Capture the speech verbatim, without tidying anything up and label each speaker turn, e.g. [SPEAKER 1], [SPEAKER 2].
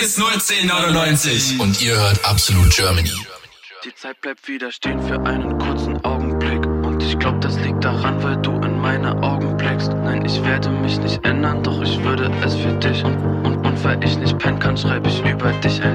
[SPEAKER 1] ist null zehn neunundneunzig.
[SPEAKER 2] Und ihr hört Absolute Germany.
[SPEAKER 3] Die Zeit bleibt wieder stehen für einen kurzen Augenblick. Und ich glaub, das liegt daran, weil du in meine Augen blickst. Nein, ich werde mich nicht ändern, doch ich würde es für dich. Und, und, und weil ich nicht pennen kann, schreib ich über dich ein